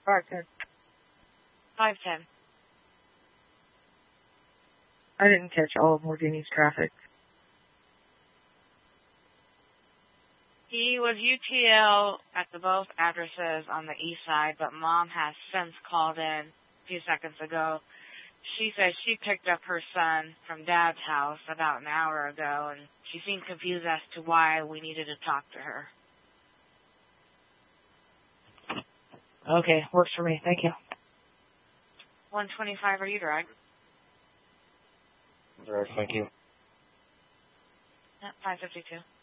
510. 510. I didn't catch all of Mordini's traffic. He was UTL at the both addresses on the east side, but Mom has since called in a few seconds ago. She says she picked up her son from Dad's house about an hour ago, and she seemed confused as to why we needed to talk to her. Okay, works for me. Thank you. 125, are you direct? Direct, thank you. 552.